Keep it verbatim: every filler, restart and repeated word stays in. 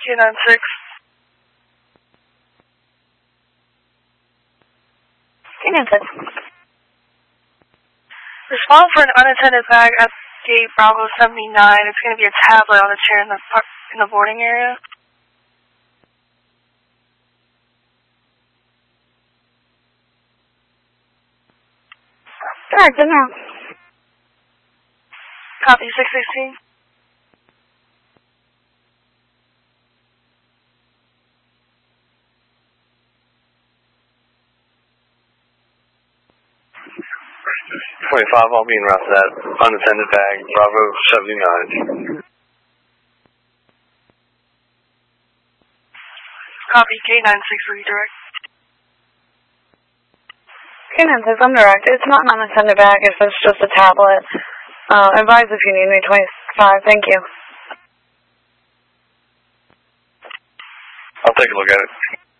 K nine six. K nine six. Respond for an unattended bag at gate Bravo seventy-nine. It's going to be a tablet on the chair in the in the boarding area. Sure, good now. Copy six sixteen. twenty-five, I'll be en route to that unattended bag, Bravo seventy-nine. Copy K nine six, redirect. K nine six, I'm direct. It's not an unattended bag if it's just a tablet. Uh, advise if you need me, twenty-five, thank you. I'll take a look at it.